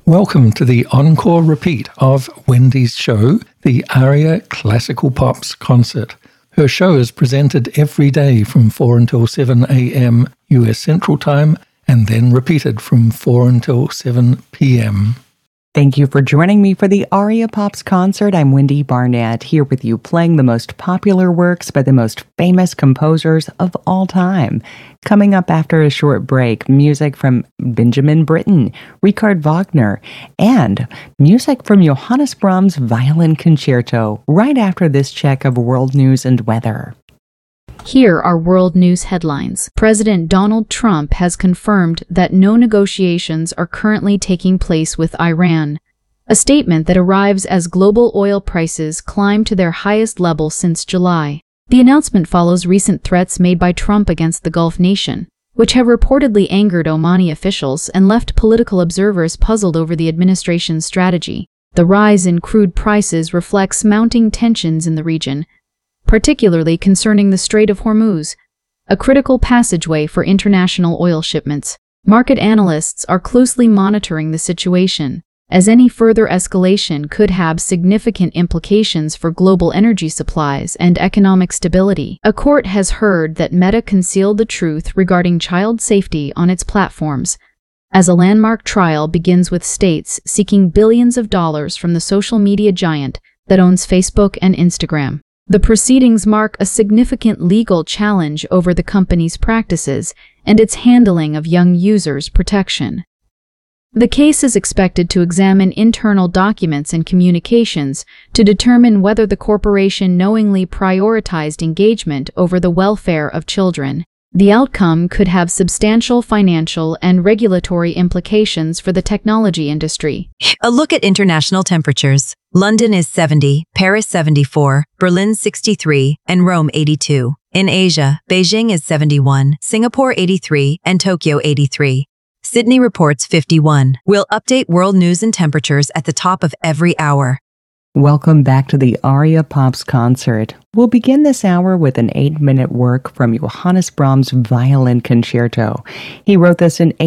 Welcome to the encore repeat of Wendy's show, the ARIA Classical Pops Concert. Her show is presented every day from 4 until 7 a.m. US Central Time and then repeated from 4 until 7 p.m. Thank you for joining me for the ARIA Pops Concert. I'm Wendy Barnett, here with you playing the most popular works by the most famous composers of all time. Coming up after a short break, music from Benjamin Britten, Richard Wagner, and music from Johannes Brahms' Violin Concerto, right after this check of world news and weather. Here are world news headlines. President Donald Trump has confirmed that no negotiations are currently taking place with Iran, a statement that arrives as global oil prices climb to their highest level since July. The announcement follows recent threats made by Trump against the Gulf nation, which have reportedly angered Omani officials and left political observers puzzled over the administration's strategy. The rise in crude prices reflects mounting tensions in the region, particularly concerning the Strait of Hormuz, a critical passageway for international oil shipments. Market analysts are closely monitoring the situation, as any further escalation could have significant implications for global energy supplies and economic stability. A court has heard that Meta concealed the truth regarding child safety on its platforms, as a landmark trial begins with states seeking billions of dollars from the social media giant that owns Facebook and Instagram. The proceedings mark a significant legal challenge over the company's practices and its handling of young users' protection. The case is expected to examine internal documents and communications to determine whether the corporation knowingly prioritized engagement over the welfare of children. The outcome could have substantial financial and regulatory implications for the technology industry. A look at international temperatures. London is 70, Paris 74, Berlin 63, and Rome 82. In Asia, Beijing is 71, Singapore 83, and Tokyo 83. Sydney reports 51. We'll update world news and temperatures at the top of every hour. Welcome back to the ARIA Pops Concert. We'll begin this hour with an 8-minute work from Johannes Brahms' Violin Concerto. He wrote this in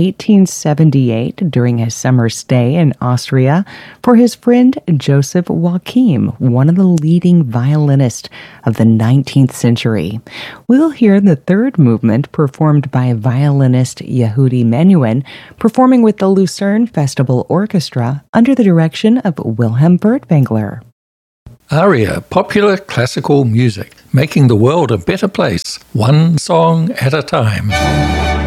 1878 during his summer stay in Austria for his friend Joseph Joachim, one of the leading violinists of the 19th century. We'll hear the third movement performed by violinist Yehudi Menuhin, performing with the Lucerne Festival Orchestra under the direction of Wilhelm Furtwängler. ARIA, popular classical music, making the world a better place, one song at a time.